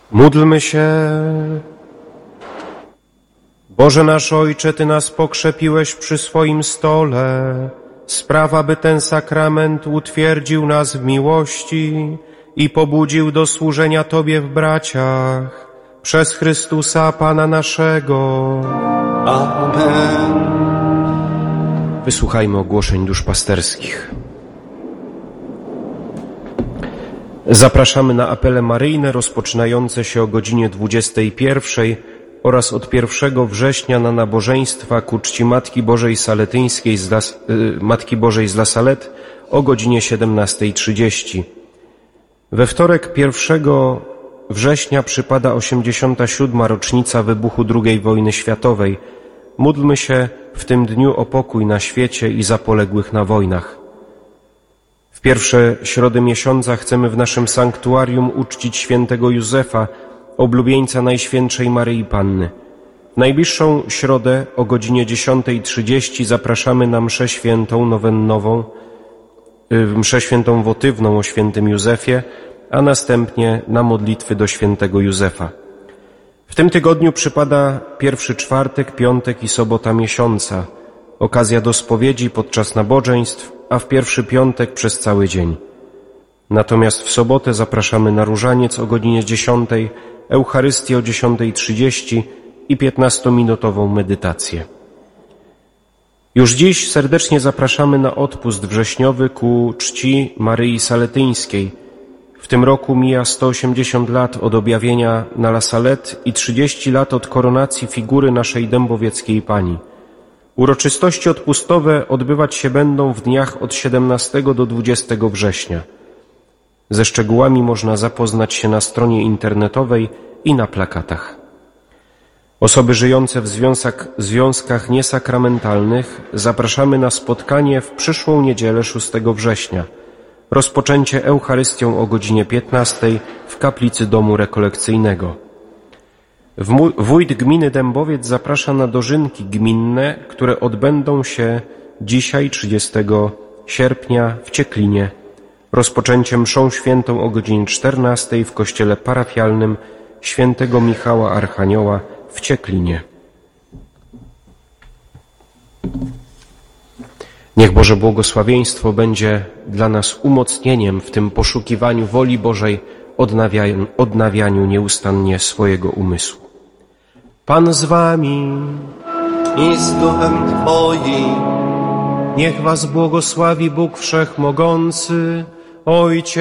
Módlmy się. Boże nasz Ojcze, Ty nas pokrzepiłeś przy swoim stole. Spraw, aby ten sakrament utwierdził nas w miłości i pobudził do służenia Tobie w braciach. Przez Chrystusa Pana naszego. Amen. Wysłuchajmy ogłoszeń duszpasterskich. Zapraszamy na apele maryjne rozpoczynające się o godzinie 21 oraz od 1 września na nabożeństwa ku czci Matki Bożej Saletyńskiej Matki Bożej z La Salette o godzinie 17:30. We wtorek 1 września przypada 87. rocznica wybuchu II wojny światowej. Módlmy się w tym dniu o pokój na świecie i za poległych na wojnach. W pierwsze środy miesiąca chcemy w naszym sanktuarium uczcić świętego Józefa, oblubieńca Najświętszej Maryi Panny. W najbliższą środę o godzinie 10:30 zapraszamy na mszę świętą nowennową, mszę świętą wotywną o świętym Józefie, a następnie na modlitwy do świętego Józefa. W tym tygodniu przypada pierwszy czwartek, piątek i sobota miesiąca, okazja do spowiedzi podczas nabożeństw, a w pierwszy piątek przez cały dzień. Natomiast w sobotę zapraszamy na różaniec o godzinie 10, Eucharystię o 10:30 i 15-minutową medytację. Już dziś serdecznie zapraszamy na odpust wrześniowy ku czci Maryi Saletyńskiej. W tym roku mija 180 lat od objawienia na La Salette i 30 lat od koronacji figury naszej dębowieckiej Pani. Uroczystości odpustowe odbywać się będą w dniach od 17 do 20 września. Ze szczegółami można zapoznać się na stronie internetowej i na plakatach. Osoby żyjące w związkach niesakramentalnych zapraszamy na spotkanie w przyszłą niedzielę 6 września. Rozpoczęcie Eucharystią o godzinie 15 w kaplicy domu rekolekcyjnego. Wójt gminy Dębowiec zaprasza na dożynki gminne, które odbędą się dzisiaj, 30 sierpnia, w Cieklinie. Rozpoczęcie mszą świętą o godzinie 14 w kościele parafialnym świętego Michała Archanioła w Cieklinie. Niech Boże błogosławieństwo będzie dla nas umocnieniem w tym poszukiwaniu woli Bożej, odnawianiu nieustannie swojego umysłu. Pan z wami I z duchem Twoim. niech was błogosławi Bóg Wszechmogący, Ojciec